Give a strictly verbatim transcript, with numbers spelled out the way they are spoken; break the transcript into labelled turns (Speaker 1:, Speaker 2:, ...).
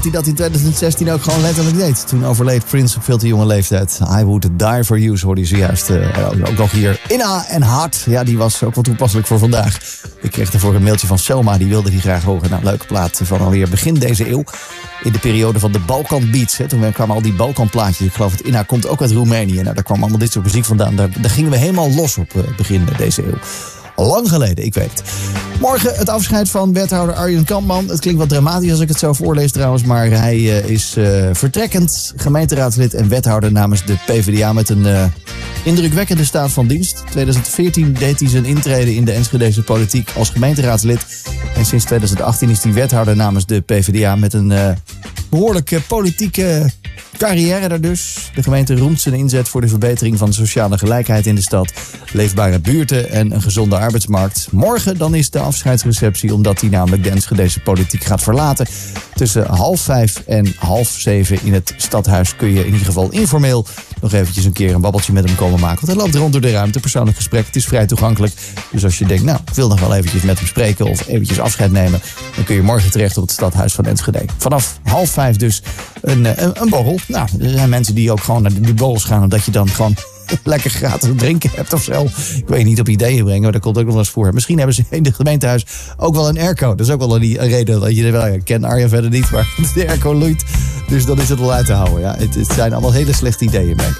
Speaker 1: die dat in twintig zestien ook gewoon letterlijk deed. Toen overleed Prince op veel te jonge leeftijd. I Would Die For You, zo hoorde je zojuist. Uh, ook nog hier. Inna en Hart. Ja, die was ook wel toepasselijk voor vandaag. Ik kreeg daarvoor een mailtje van Selma. Die wilde die graag horen. Nou, leuke plaat van alweer begin deze eeuw. In de periode van de Balkan Beats. Hè. Toen kwamen al die Balkanplaatjes. Ik geloof dat Inna komt ook uit Roemenië. Nou, daar kwam allemaal dit soort muziek vandaan. Daar, daar gingen we helemaal los op uh, begin deze eeuw. Lang geleden, ik weet het. Morgen het afscheid van wethouder Arjen Kampman. Het klinkt wat dramatisch als ik het zo voorlees trouwens, maar hij uh, is uh, vertrekkend gemeenteraadslid en wethouder namens de P v d A met een uh, indrukwekkende staat van dienst. twintig veertien deed hij zijn intrede in de Enschedese politiek als gemeenteraadslid. En sinds twintig achttien is hij wethouder namens de P v d A met een uh, behoorlijke politieke carrière daar dus. De gemeente roemt zijn inzet voor de verbetering van de sociale gelijkheid in de stad, leefbare buurten en een gezonde arbeidsmarkt. Morgen dan is de afscheidsreceptie, omdat hij namelijk de Enschedese politiek gaat verlaten. Tussen half vijf en half zeven in het stadhuis kun je in ieder geval informeel nog eventjes een keer een babbeltje met hem komen maken. Want hij loopt rond door de ruimte, persoonlijk gesprek. Het is vrij toegankelijk. Dus als je denkt, nou, ik wil nog wel eventjes met hem spreken of eventjes afscheid nemen, dan kun je morgen terecht op het stadhuis van Enschede. Vanaf half vijf dus een, een, een borrel. Nou, er zijn mensen die ook gewoon naar die borrels gaan, omdat je dan gewoon lekker gratis drinken hebt of zo. Ik weet niet op ideeën brengen, maar dat komt ook nog wel eens voor. Misschien hebben ze in het gemeentehuis ook wel een airco. Dat is ook wel een, een reden dat je, wel, ik ken Arjen verder niet, maar de airco loeit. Dus dan is het wel uit te houden. Ja. Het, het zijn allemaal hele slechte ideeën, merk ik.